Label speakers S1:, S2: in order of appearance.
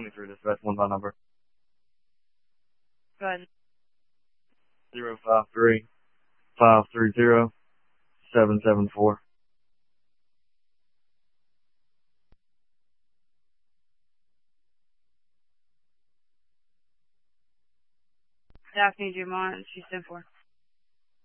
S1: 23 dispatch, one by number.
S2: Go ahead.
S1: 053-530-774.
S2: Daphne Dumont, she's 10-4.